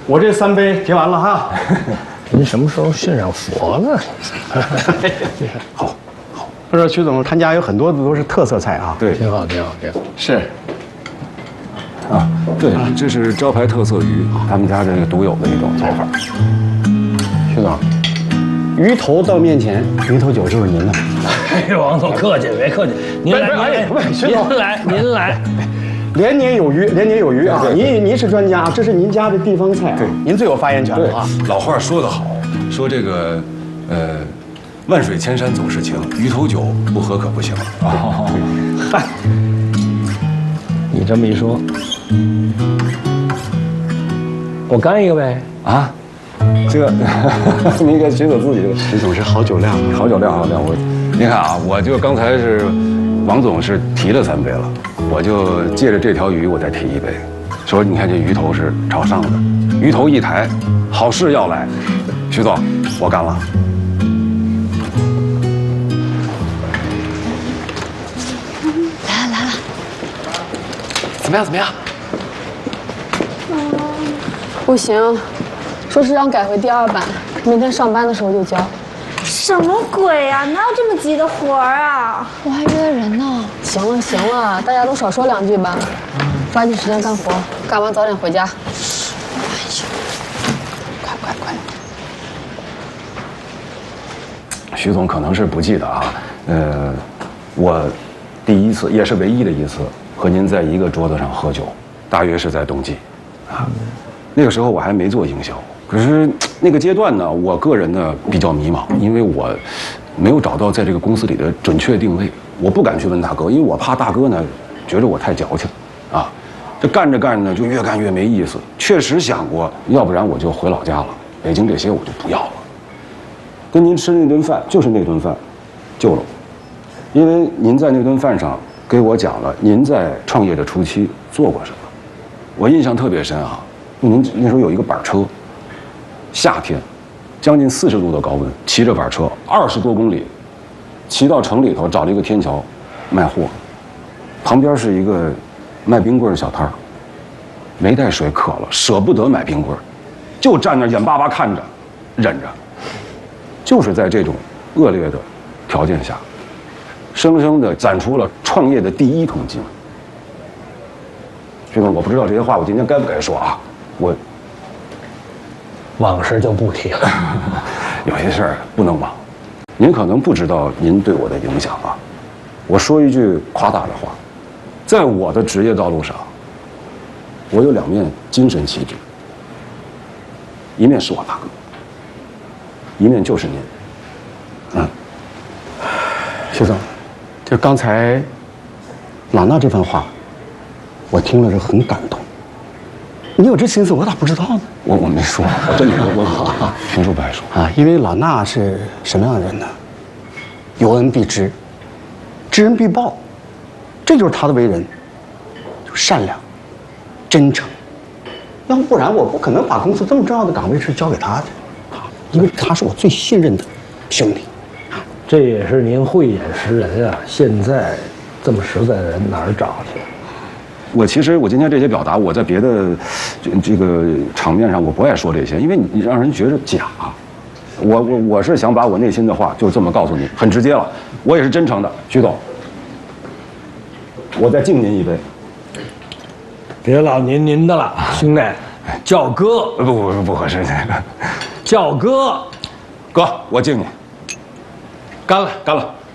我这3杯提完了哈。 您什么时候信上佛了？ 好，好。他说徐总，他家有很多的都是特色菜啊。 对， 挺好，挺好，挺好。 是。 啊，对，这是招牌特色鱼，他们家这个独有的一种做法。 徐总，鱼头到面前，鱼头酒就是您的。 哎，王总客气，别客气。您来，您来。 连年有余，连年有余啊！您是专家，这是您家的地方菜啊， 对， 您最有发言权了啊。 老话说得好，说这个，万水千山总是情，鱼头酒不喝可不行。 嗨，你这么一说，我干一个呗。 啊，这个你应该寻找自己的。 徐总是好酒量， 好酒量，好酒量。您看啊，我就刚才是王总是提了3杯了。我就借着这条鱼，我再提一杯，说你看这鱼头是朝上的，鱼头一抬，好事要来。徐总，我干了。 来了， 怎么样？ 不行，说是让改回第2版，明天上班的时候就交。 什么鬼呀？哪有这么急的活儿啊？ 我还约人呢。行了，大家都少说2句吧，抓紧时间干活，干完早点回家。哎呀，快！ 徐总可能是不记得啊，我第一次也是唯一的一次和您在一个桌子上喝酒，大约是在冬季，啊，那个时候我还没做营销。可是那个阶段呢，我个人呢比较迷茫，因为我没有找到在这个公司里的准确定位，我不敢去问大哥，因为我怕大哥呢觉得我太矫情，啊，这干着干着呢就越干越没意思。确实想过，要不然我就回老家了，北京这些我就不要了。跟您吃那顿饭就是那顿饭，救了我，因为您在那顿饭上给我讲了您在创业的初期做过什么，我印象特别深啊。您那时候有一个板车。夏天，将近40度的高温，骑着板车20多公里，骑到城里头找了一个天桥，卖货。旁边是一个卖冰棍的小摊儿，没带水渴了，舍不得买冰棍，就站那眼巴巴看着，忍着。就是在这种恶劣的条件下，生生的攒出了创业的第1桶金。徐总，我不知道这些话我今天该不该说啊？ 往事就不提了， 有些事儿不能忘。您可能不知道您对我的影响啊。我说一句夸大的话，在我的职业道路上，我有2面精神旗帜，一面是我大哥，一面就是您。 徐总，就刚才老衲这番话，我听了是很感动。你有这心思，我咋不知道呢？ 我没说，我真没说，我评说不爱说啊。因为老衲是什么样的人呢？有恩必知，知恩必报，这就是他的为人，就善良、真诚。要不然我不可能把公司这么重要的岗位是交给他的，因为他是我最信任的兄弟。 这也是您慧眼识人啊！现在这么实在的人哪儿找去？ 其实我今天这些表达，我在别的这个场面上我不爱说这些，因为你让人觉得假。我是想把我内心的话就这么告诉你，很直接了。我也是真诚的，徐总，我再敬您一杯。 别老您的了，兄弟，叫哥。 不合适， 叫哥。 哥，我敬你。 干了。 干了。